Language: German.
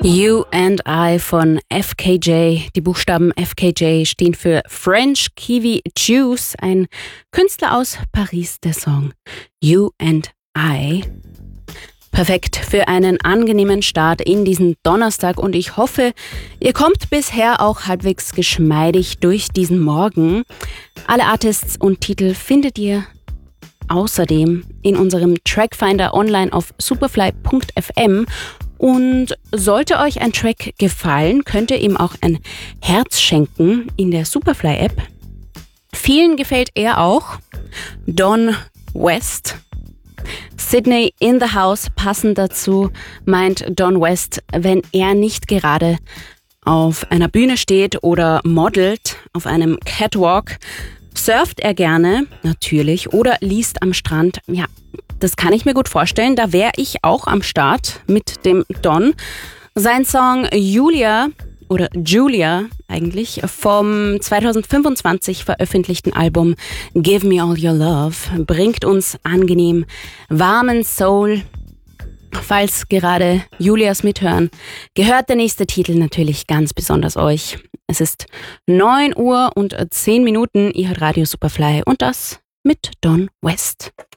You and I von FKJ. Die Buchstaben FKJ stehen für French Kiwi Juice, ein Künstler aus Paris, der Song You and I. Perfekt für einen angenehmen Start in diesen Donnerstag und ich hoffe, ihr kommt bisher auch halbwegs geschmeidig durch diesen Morgen. Alle Artists und Titel findet ihr außerdem in unserem Trackfinder online auf superfly.fm. Und sollte euch ein Track gefallen, könnt ihr ihm auch ein Herz schenken in der Superfly-App. Vielen gefällt er auch. Don West. Sydney in the House, passend dazu, meint Don West, wenn er nicht gerade auf einer Bühne steht oder modelt auf einem Catwalk, surft er gerne, natürlich, oder liest am Strand. Ja, das kann ich mir gut vorstellen. Da wäre ich auch am Start mit dem Don. Sein Song Julia oder Julia eigentlich vom 2025 veröffentlichten Album Give Me All Your Love bringt uns angenehm warmen Soul. Falls gerade Julias mithören, gehört der nächste Titel natürlich ganz besonders euch. Es ist 9 Uhr und 10 Minuten. Ihr hört Radio Superfly und das mit Don West.